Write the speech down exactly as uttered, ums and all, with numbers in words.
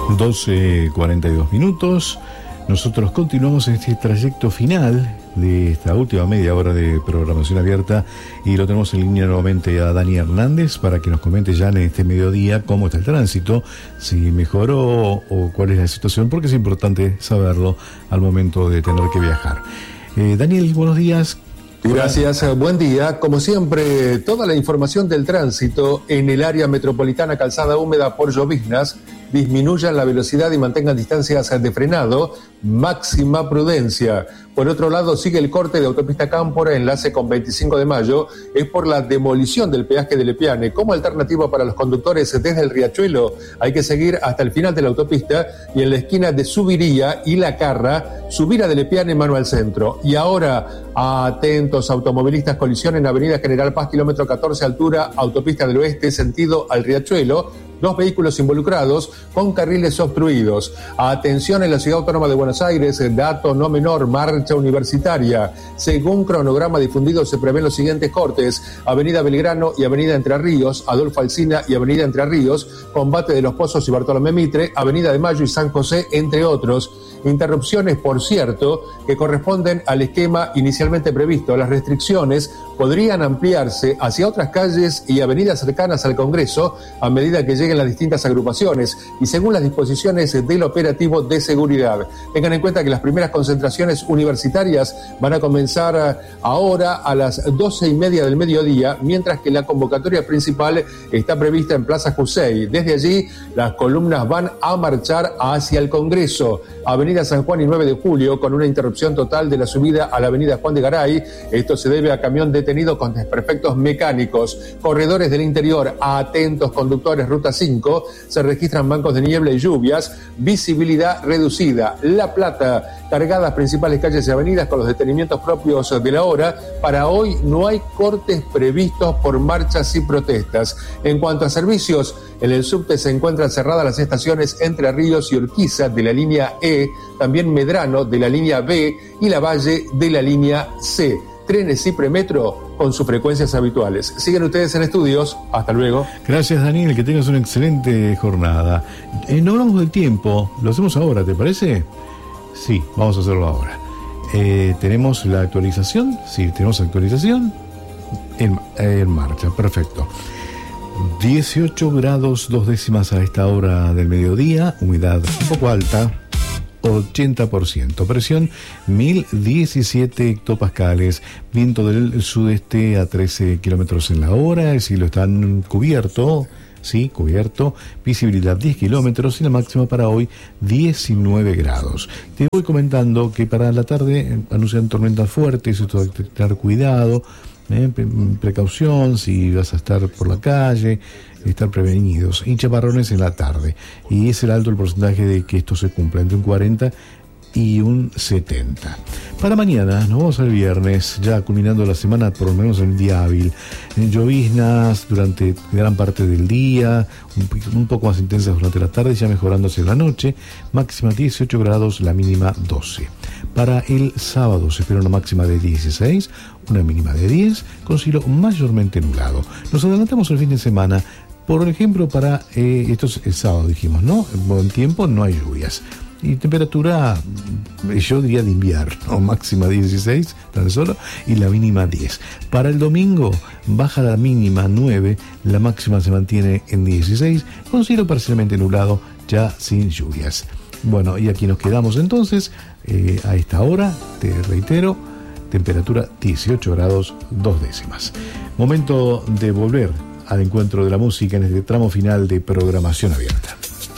doce cuarenta y dos minutos. Nosotros continuamos en este trayecto final de esta última media hora de programación abierta y lo tenemos en línea nuevamente a Dani Hernández para que nos comente ya en este mediodía cómo está el tránsito, si mejoró o cuál es la situación, porque es importante saberlo al momento de tener que viajar. Eh, Daniel, buenos días. Gracias, buen día. Como siempre, toda la información del tránsito en el área metropolitana calzada húmeda por lloviznas. Disminuyan la velocidad y mantengan distancias de frenado, máxima prudencia. Por otro lado, sigue el corte de autopista Cámpora, enlace con veinticinco de mayo, es por la demolición del peaje de Lepiane. Como alternativa para los conductores desde el Riachuelo, hay que seguir hasta el final de la autopista y en la esquina de Subiría y La Carra, subir a de Lepiane mano al centro. Y ahora, atentos automovilistas, colisión en Avenida General Paz, kilómetro catorce, altura, autopista del oeste, sentido al Riachuelo. Dos vehículos involucrados con carriles obstruidos. Atención en la Ciudad Autónoma de Buenos Aires, dato no menor, marcha universitaria. Según cronograma difundido se prevén los siguientes cortes: Avenida Belgrano y Avenida Entre Ríos, Adolfo Alsina y Avenida Entre Ríos, Combate de los Pozos y Bartolomé Mitre, Avenida de Mayo y San José, entre otros. Interrupciones, por cierto, que corresponden al esquema inicialmente previsto. Las restricciones podrían ampliarse hacia otras calles y avenidas cercanas al Congreso a medida que lleguen las distintas agrupaciones y según las disposiciones del operativo de seguridad. Tengan en cuenta que las primeras concentraciones universitarias van a comenzar ahora a las doce y media del mediodía, mientras que la convocatoria principal está prevista en Plaza Jusey. Desde allí, las columnas van a marchar hacia el Congreso. Avenida San Juan y nueve de julio, con una interrupción total de la subida a la avenida Juan de Garay. Esto se debe a camión detenido con desperfectos mecánicos. Corredores del interior, atentos conductores, ruta cinco, se registran bancos de niebla y lluvias, visibilidad reducida. La Plata, cargadas principales calles y avenidas con los detenimientos propios de la hora. Para hoy no hay cortes previstos por marchas y protestas. En cuanto a servicios, en el subte se encuentran cerradas las estaciones Entre Ríos y Urquiza de la línea E, también Medrano de la línea B y La Valle de la línea C. Trenes y premetro con sus frecuencias habituales. Siguen ustedes en estudios. Hasta luego. Gracias, Daniel. Que tengas una excelente jornada. Eh, no hablamos del tiempo. Lo hacemos ahora, ¿te parece? Sí, vamos a hacerlo ahora. Eh, ¿Tenemos la actualización? Sí, tenemos actualización en, en marcha. Perfecto. dieciocho grados dos décimas a esta hora del mediodía. Humedad un poco alta. ochenta por ciento, presión mil diecisiete hectopascales, viento del sudeste a trece kilómetros en la hora, el cielo está cubierto, sí, cubierto, visibilidad diez kilómetros y la máxima para hoy diecinueve grados. Te voy comentando que para la tarde anuncian tormentas fuertes, esto hay que tener cuidado, eh, precaución si vas a estar por la calle, estar prevenidos, y chaparrones en la tarde, y es el alto el porcentaje de que esto se cumpla, entre un cuarenta y un setenta. Para mañana, nos vamos al viernes, ya culminando la semana, por lo menos en el día hábil, en lloviznas durante gran parte del día, un, un poco más intensas durante la tarde, ya mejorándose la noche, máxima dieciocho grados, la mínima doce. Para el sábado se espera una máxima de dieciséis, una mínima de diez, con cielo mayormente nublado. Nos adelantamos el fin de semana. Por ejemplo, para eh, esto es el sábado, dijimos, ¿no? Buen tiempo, no hay lluvias. Y temperatura, yo diría de invierno, máxima dieciséis, tan solo, y la mínima diez. Para el domingo, baja la mínima nueve, la máxima se mantiene en dieciséis, con cielo parcialmente nublado, ya sin lluvias. Bueno, y aquí nos quedamos entonces, eh, a esta hora, te reitero, temperatura dieciocho grados dos décimas. Momento de volver al encuentro de la música en este tramo final de programación abierta.